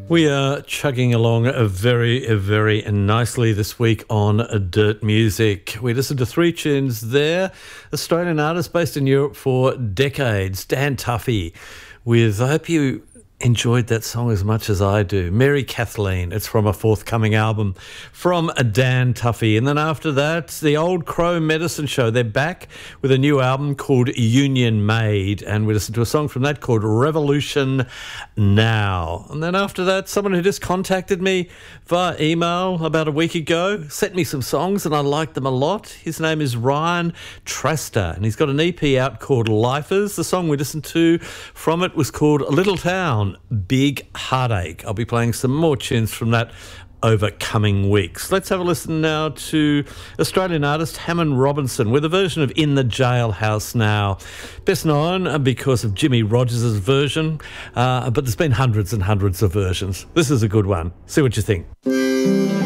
We are chugging along very nicely this week on Dirt Music. We listened to three tunes there. Australian artist based in Europe for decades, Dan Tuffy, with, I hope you enjoyed that song as much as I do, Mary Kathleen. It's from a forthcoming album from Dan Tuffy. And then after that, the Old Crow Medicine Show. They're back with a new album called Union Made, and we listened to a song from that called Revolution Now. And then after that, someone who just contacted me via email about a week ago, sent me some songs and I liked them a lot. His name is Ryan Trasta, and he's got an EP out called Lifers. The song we listened to from it was called Little Town, Big Heartache. I'll be playing some more tunes from that over coming weeks. Let's have a listen now to Australian artist Hammond Robinson with a version of In the Jailhouse Now. Best known because of Jimmy Rogers' version, but there's been hundreds and hundreds of versions. This is a good one. See what you think.